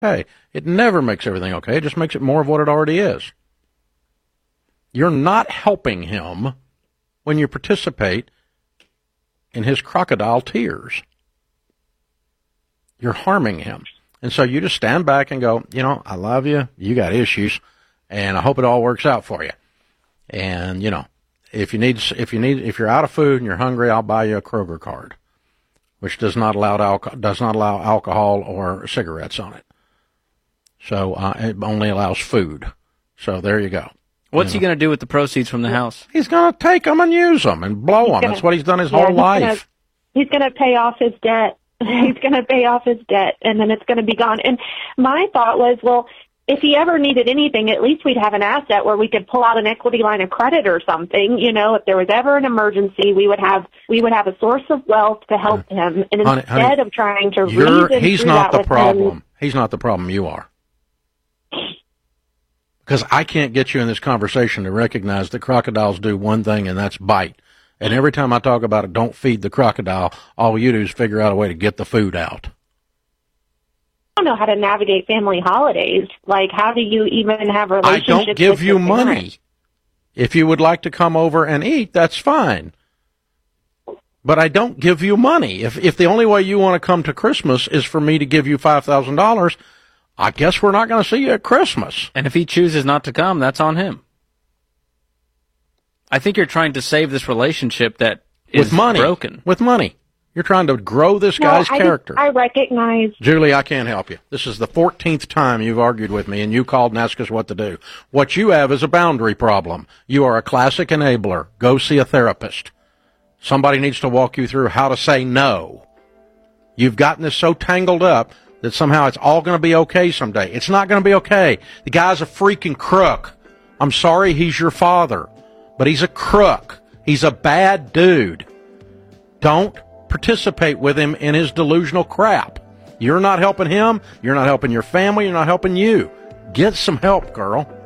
okay. It never makes everything okay. It just makes it more of what it already is. You're not helping him when you participate in his crocodile tears. You're harming him. And so you just stand back and go, I love you. You got issues, and I hope it all works out for you. And, if you're out of food and you're hungry, I'll buy you a Kroger card, which does not allow alcohol or cigarettes on it. So it only allows food. So there you go. What's he going to do with the proceeds from the house? He's going to take them and use them and blow them. That's what he's done his whole life. He's going to pay off his debt. He's going to pay off his debt, and then it's going to be gone. And my thought was, well, if he ever needed anything, at least we'd have an asset where we could pull out an equity line of credit or something. If there was ever an emergency, we would have a source of wealth to help him. And instead of trying to reason he's through not that the problem. He's not the problem. You are. Because I can't get you in this conversation to recognize that crocodiles do one thing, and that's bite. And every time I talk about it, don't feed the crocodile, all you do is figure out a way to get the food out. I don't know how to navigate family holidays. Like, how do you even have relationships? I don't give with you your money. parents? If you would like to come over and eat, that's fine. But I don't give you money. If the only way you want to come to Christmas is for me to give you $5,000, I guess we're not going to see you at Christmas. And if he chooses not to come, that's on him. I think you're trying to save this relationship that is broken. With money. You're trying to grow this guy's character. I recognize. Julie, I can't help you. This is the 14th time you've argued with me, and you called and asked us what to do. What you have is a boundary problem. You are a classic enabler. Go see a therapist. Somebody needs to walk you through how to say no. You've gotten this so tangled up that somehow it's all going to be okay someday. It's not going to be okay. The guy's a freaking crook. I'm sorry he's your father, but he's a crook. He's a bad dude. Don't participate with him in his delusional crap. You're not helping him. You're not helping your family. You're not helping you. Get some help, girl.